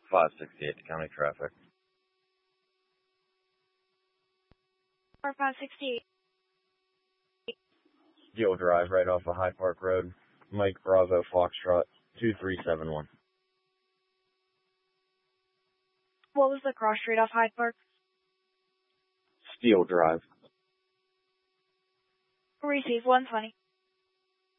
568 to county traffic. 568. Steel Drive right off of High Park Road. Mike Bravo Foxtrot 2371. What was the cross street off Hyde Park? Steel Drive. Receive 120.